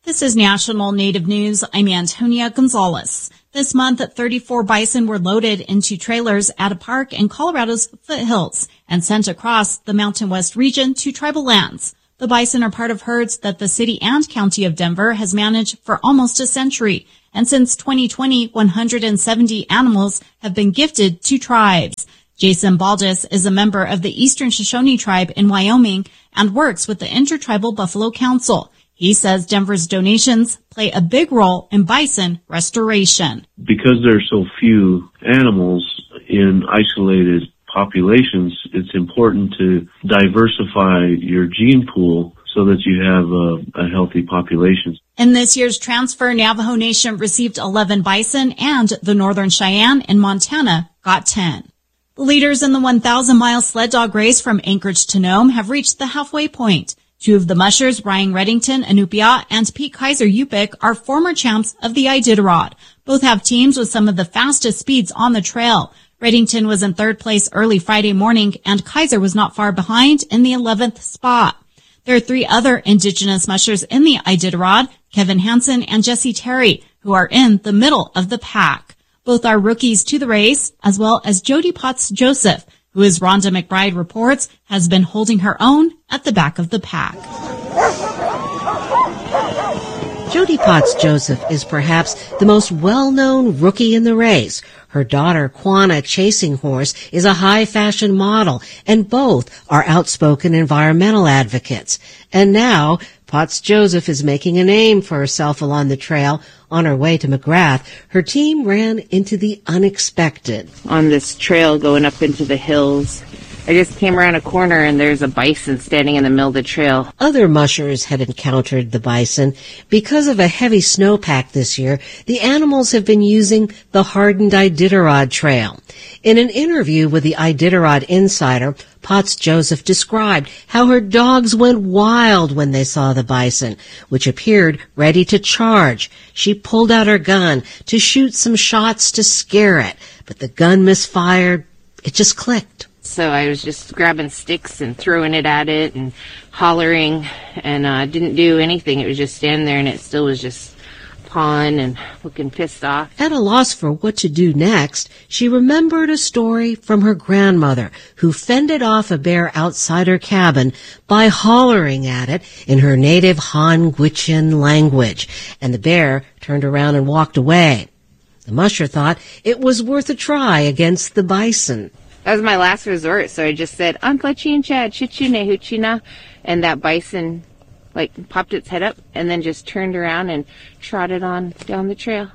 This is National Native News. I'm Antonia Gonzalez. This month, 34 bison were loaded into trailers at a park in Colorado's foothills and sent across the Mountain West region to tribal lands. The bison are part of herds that the city and county of Denver has managed for almost a century. And since 2020, 170 animals have been gifted to tribes. Jason Baldus is a member of the Eastern Shoshone tribe in Wyoming and works with the Intertribal Buffalo Council. He says Denver's donations play a big role in bison restoration. Because there are so few animals in isolated populations, it's important to diversify your gene pool so that you have a healthy population. In this year's transfer, Navajo Nation received 11 bison and the Northern Cheyenne in Montana got 10. The leaders in the 1,000-mile sled dog race from Anchorage to Nome have reached the halfway point. Two of the mushers, Ryan Reddington, Anupia, and Pete Kaiser Yupik, are former champs of the Iditarod. Both have teams with some of the fastest speeds on the trail. Reddington was in third place early Friday morning, and Kaiser was not far behind in the 11th spot. There are three other indigenous mushers in the Iditarod, Kevin Hansen and Jesse Terry, who are in the middle of the pack. Both are rookies to the race, as well as Jody Potts Joseph, who, as Rhonda McBride reports, has been holding her own at the back of the pack. Jody Potts Joseph is perhaps the most well-known rookie in the race. Her daughter, Quanah Chasing Horse, is a high-fashion model, and both are outspoken environmental advocates. And now, Potts Joseph is making a name for herself along the trail. On her way to McGrath, her team ran into the unexpected. On this trail going up into the hills, I just came around a corner and there's a bison standing in the middle of the trail. Other mushers had encountered the bison. Because of a heavy snowpack this year, the animals have been using the hardened Iditarod Trail. In an interview with the Iditarod Insider, Potts Joseph described how her dogs went wild when they saw the bison, which appeared ready to charge. She pulled out her gun to shoot some shots to scare it, but the gun misfired. It just clicked. So I was just grabbing sticks and throwing it at it and hollering, and didn't do anything. It was just standing there, and it still was just pawing and looking pissed off. At a loss for what to do next, she remembered a story from her grandmother, who fended off a bear outside her cabin by hollering at it in her native Han Gwich'in language, and the bear turned around and walked away. The musher thought it was worth a try against the bison. That was my last resort, so I just said, Antlachincha, Chichune Huchina, and that bison popped its head up and then just turned around and trotted on down the trail.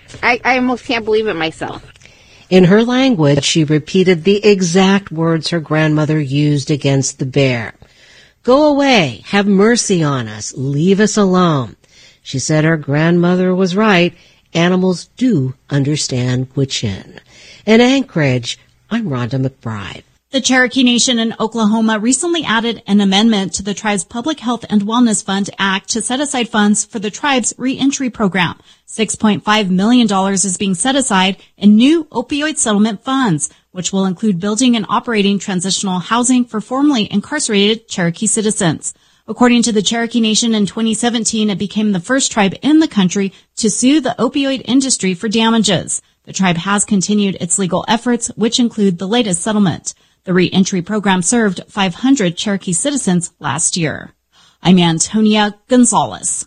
I almost can't believe it myself. In her language, she repeated the exact words her grandmother used against the bear. Go away, have mercy on us, leave us alone. She said her grandmother was right. Animals do understand Gwich'in. In Anchorage, I'm Rhonda McBride. The Cherokee Nation in Oklahoma recently added an amendment to the tribe's Public Health and Wellness Fund Act to set aside funds for the tribe's reentry program. $6.5 million is being set aside in new opioid settlement funds, which will include building and operating transitional housing for formerly incarcerated Cherokee citizens. According to the Cherokee Nation, in 2017, it became the first tribe in the country to sue the opioid industry for damages. The tribe has continued its legal efforts, which include the latest settlement. The reentry program served 500 Cherokee citizens last year. I'm Antonia Gonzalez.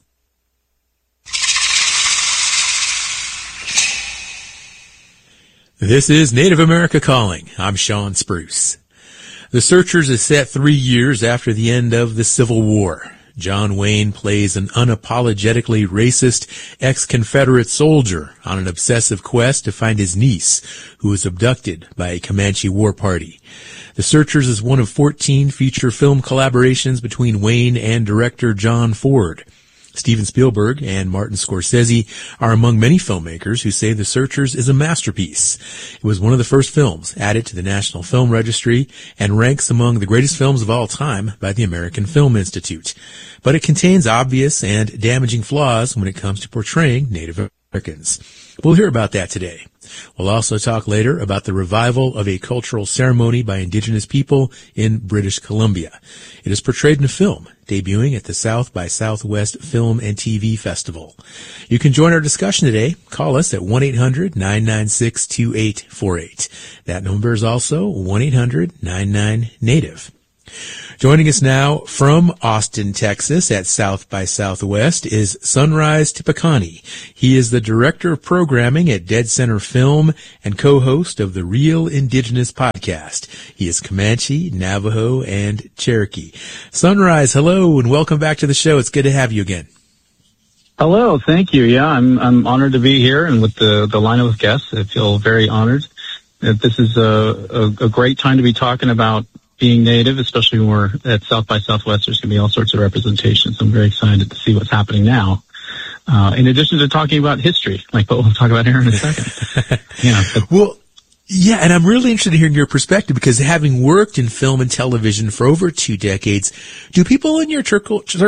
This is Native America Calling. I'm Sean Spruce. The Searchers is set 3 years after the end of the Civil War. John Wayne plays an unapologetically racist ex-Confederate soldier on an obsessive quest to find his niece, who was abducted by a Comanche war party. The Searchers is one of 14 feature film collaborations between Wayne and director John Ford. Steven Spielberg and Martin Scorsese are among many filmmakers who say The Searchers is a masterpiece. It was one of the first films added to the National Film Registry and ranks among the greatest films of all time by the American Film Institute. But it contains obvious and damaging flaws when it comes to portraying Native Americans. We'll hear about that today. We'll also talk later about the revival of a cultural ceremony by Indigenous people in British Columbia. It is portrayed in a film, debuting at the South by Southwest Film and TV Festival. You can join our discussion today. Call us at 1-800-996-2848. That number is also 1-800-99-NATIVE. Joining us now from Austin, Texas at South by Southwest is Sunrise Tipacani. He is the Director of Programming at Dead Center Film and co-host of the Real Indigenous podcast. He is Comanche, Navajo, and Cherokee. Sunrise, hello, and welcome back to the show. It's good to have you again. Hello, thank you. Yeah, I'm honored to be here, and with the lineup of guests, I feel very honored. This is a great time to be talking about being Native, especially when we're at South by Southwest. There's going to be all sorts of representations. I'm very excited to see what's happening now. In addition to talking about history, like what we'll talk about here in a second. Well, yeah, and I'm really interested in hearing your perspective, because having worked in film and television for over 2 decades, do people in your circle